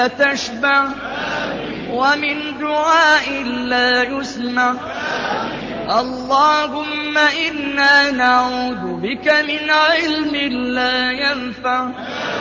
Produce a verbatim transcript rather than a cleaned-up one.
تشبع ومن دعاء لا يسمع. اللهم إنا نعوذ بك من علم لا ينفع